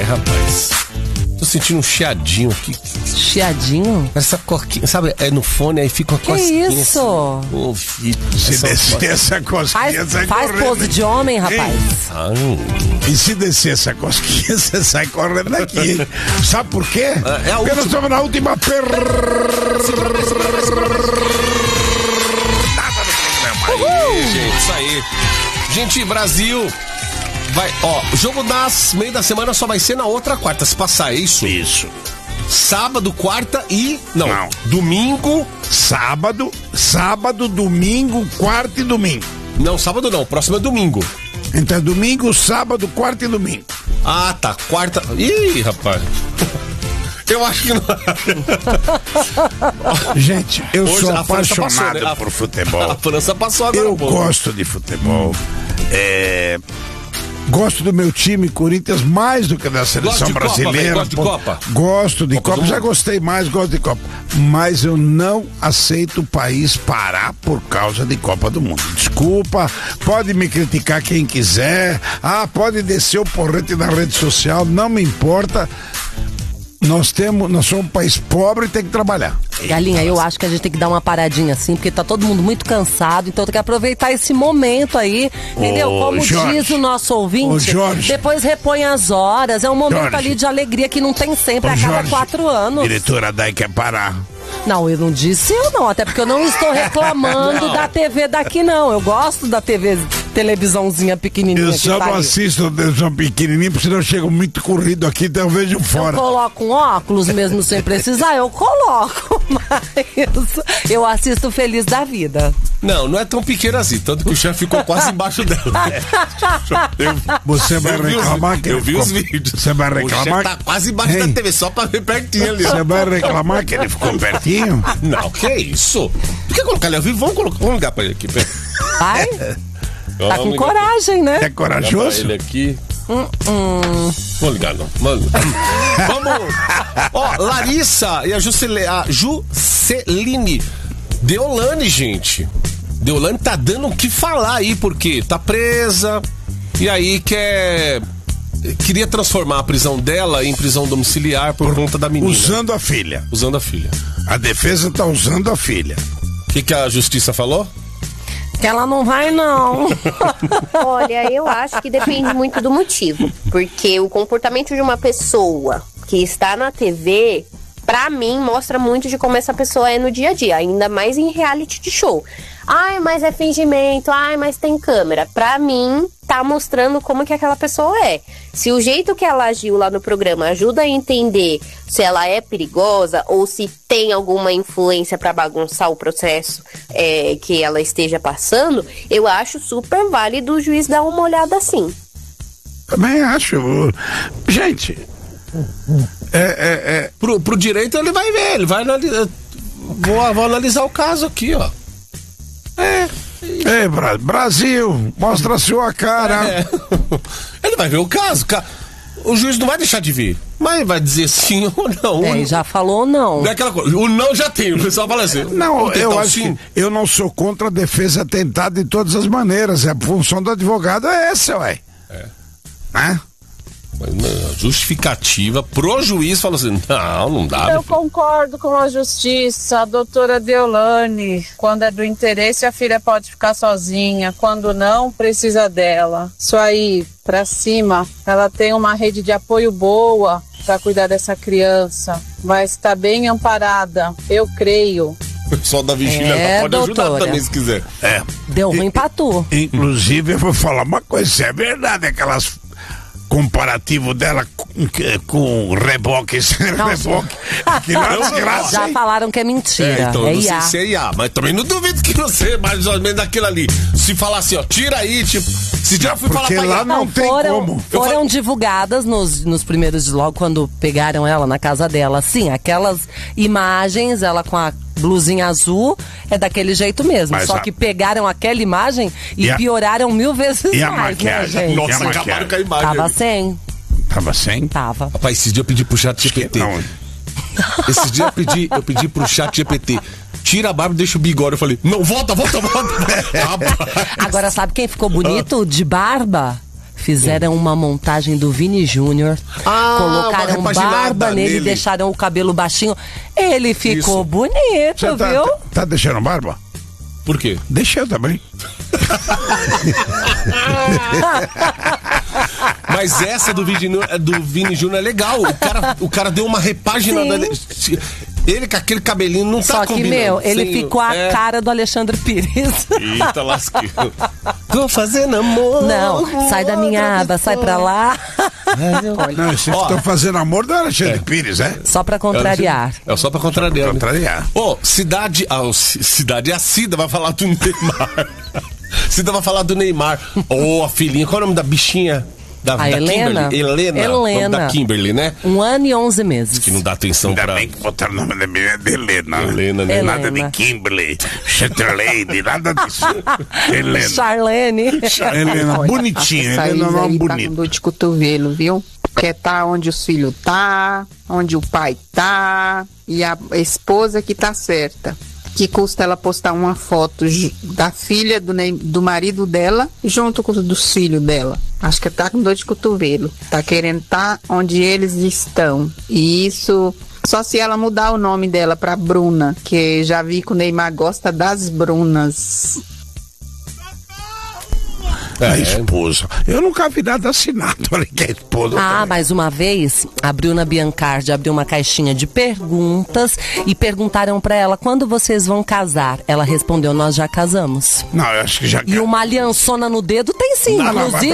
rapaz. Tô sentindo um chiadinho aqui. Chiadinho? Parece essa cosquinha, sabe? É no fone, aí fica uma cosquinha. Que isso? Ô, filho. Se descer essa cosquinha, sai Faz correndo. pose de homem, rapaz. E se descer essa cosquinha, você sai correndo daqui, hein? Sabe por quê? Porque nós estamos na última Gente, isso aí. Gente, Brasil. Vai, ó, o jogo das meio da semana só vai ser na outra quarta, se passar, é isso? Isso. Sábado, quarta e... Não. Domingo. Sábado, domingo, quarta e domingo. Não, sábado não, próximo é domingo. Então é domingo, sábado, quarta e domingo. Ah, tá, quarta... Ih, rapaz. Eu acho que não. Gente, eu Hoje sou a França apaixonado passou, né? por futebol. A França passou agora. Eu gosto de futebol. Gosto do meu time, Corinthians, mais do que da seleção brasileira. Gosto de Copa? Gosto de Copa. Já gostei mais, gosto de Copa. Mas eu não aceito o país parar por causa de Copa do Mundo. Desculpa, pode me criticar quem quiser. Pode descer o porrete na rede social, não me importa. Nós somos um país pobre e tem que trabalhar. Galinha, eu acho que a gente tem que dar uma paradinha assim, porque tá todo mundo muito cansado, então tem que aproveitar esse momento aí, entendeu? Como Jorge, diz o nosso ouvinte, depois repõe as horas, é um momento ali de alegria que não tem sempre, a cada 4 anos. Diretora Dai quer parar. Não, eu não disse eu não, até porque eu não estou reclamando da TV daqui não, eu gosto da televisãozinha pequenininha. Eu só não assisto a televisão pequenininha, porque senão eu chego muito corrido aqui, então eu vejo fora. Eu coloco um óculos mesmo sem precisar, eu coloco, mas eu assisto feliz da vida. Não é tão pequeno assim, tanto que o chefe ficou quase embaixo dela. Você vai reclamar que eu vi os vídeos. Você vai reclamar? O chefe tá quase embaixo da TV, só pra ver pertinho ali. Você vai reclamar que ele ficou pertinho? Não, que isso? Tu quer colocar ele ao vivo? Vamos ligar pra ele aqui. Vai? Tá com coragem, né? É corajoso? Ele aqui. Vou ligar, não. Mano. Vamos. Ó, Larissa e a Jusceline Deolane, gente. Deolane tá dando o que falar aí, porque tá presa. E aí queria transformar a prisão dela em prisão domiciliar por conta da menina. Usando a filha. A defesa tá usando a filha. O que a justiça falou? Que ela não vai, não. Olha, eu acho que depende muito do motivo. Porque o comportamento de uma pessoa que está na TV, pra mim, mostra muito de como essa pessoa é no dia a dia. Ainda mais em reality de show. Ai, mas é fingimento. Ai, mas tem câmera. Pra mim, tá mostrando como que aquela pessoa é. Se o jeito que ela agiu lá no programa ajuda a entender se ela é perigosa ou se tem alguma influência pra bagunçar o processo que ela esteja passando, eu acho super válido o juiz dar uma olhada assim. Também acho. Gente, Pro direito ele vai ver, ele vai analisar. Vou analisar o caso aqui, ó. Brasil, mostra a sua cara. Ele vai ver o caso. O juiz não vai deixar de ver, mas vai dizer sim ou não. Já falou não. Não é aquela coisa. O não já tem, o pessoal fala assim. Não, eu acho que eu não sou contra a defesa tentada de todas as maneiras. A função do advogado é essa, ué. Justificativa pro juiz falou assim: não dá. Eu concordo com a justiça, a doutora Deolane. Quando é do interesse, a filha pode ficar sozinha. Quando não, precisa dela. Isso aí, pra cima, ela tem uma rede de apoio boa pra cuidar dessa criança. Vai estar bem amparada, eu creio. O pessoal da vigília pode ajudar também se quiser. Deu ruim pra tu. Inclusive, eu vou falar uma coisa, se é verdade, aquelas comparativo dela com reboque sem reboque. Que não é desgraça, já falaram que é mentira. Então, eu não IA. sei se é IA, mas também não duvido que você é mais ou menos daquilo ali. Se falar assim, ó, tira aí, tipo, se já fui falar pra lá IA. não tem como. Foram divulgadas nos primeiros, logo quando pegaram ela na casa dela, sim, aquelas imagens, ela com a blusinha azul, é daquele jeito mesmo. Mas só que pegaram aquela imagem e pioraram 1000 vezes e a mais, maquiagem? né, gente? Nossa, acabaram com a imagem. Tava sem. Tava sem? Tava. Rapaz, esses dias eu pedi pro chat GPT. Esses dias eu pedi pro chat GPT. Tira a barba e deixa o bigode. Eu falei, não, volta. Agora sabe quem ficou bonito de barba? fizeram uma montagem do Vini Júnior, colocaram uma barba repaginada nele, deixaram o cabelo baixinho. Ele ficou bonito, Você viu? tá deixando barba? Por quê? Deixa eu também. Mas essa do Vini Júnior é legal. O cara deu uma repaginada. Ele com aquele cabelinho não tá Só que, combinando. ele ficou a cara do Alexandre Pires. Eita, lasqueiro. Tô fazendo amor. Não, sai da minha aba, sai pra lá. Não, vocês estão fazendo amor do Alexandre Pires, é? Só pra contrariar. É só pra contrariar. Contrariar. Cidade. A Cida vai falar do Neymar. Cida vai falar do Neymar. A filhinha. Qual é o nome da bichinha? Da Helena. Kimberly. Helena. Da Kimberly, né? 1 ano e 11 meses. Que não dá atenção Ainda pra... bem que botaram o nome da menina de Helena. Helena, né? Nada de Kimberly, Chatterlady, nada disso. Helena. Charlene. Helena, bonitinha. Essa Helena é um Isa nome aí tá bonito. com dor de cotovelo, viu? Quer tá onde os filhos tá, onde o pai tá, e a esposa que tá certa. Que custa ela postar uma foto da filha do marido dela junto com os dos filhos dela. Acho que tá com dor de cotovelo. Tá querendo tá onde eles estão. E isso só se ela mudar o nome dela pra Bruna, que já vi que o Neymar gosta das Brunas. A esposa. Eu nunca vi nada assinado. Falei que é esposa. Mas uma vez a Bruna Biancardi abriu uma caixinha de perguntas e perguntaram pra ela: quando vocês vão casar? Ela respondeu: nós já casamos. Não, eu acho que já. E uma aliançona no dedo tem sim. Não, Inclusive,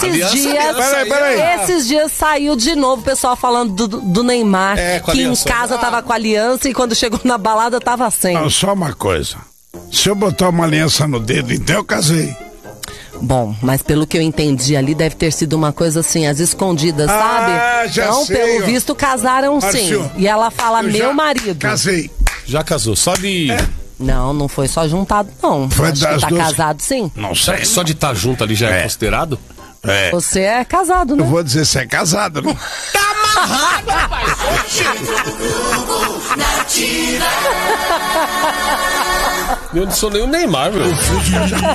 esses dias saiu de novo o pessoal falando do Neymar, que em casa tava com a aliança e quando chegou na balada tava sem. Não, só uma coisa. Se eu botar uma aliança no dedo, então eu casei. Bom, mas pelo que eu entendi ali, deve ter sido uma coisa assim, às escondidas, sabe? Já então, sei, pelo visto, casaram sim. E ela fala, meu marido. Casei. Já casou, só de... Não foi só juntado, não. Foi Acho das que tá duas... casado sim. Não Será sei. que só de estar junto ali já é considerado? É. Você é casado, né? Eu vou dizer se é casado, né? Tá amarrado, rapaz! Eu não sou nem o Neymar, meu.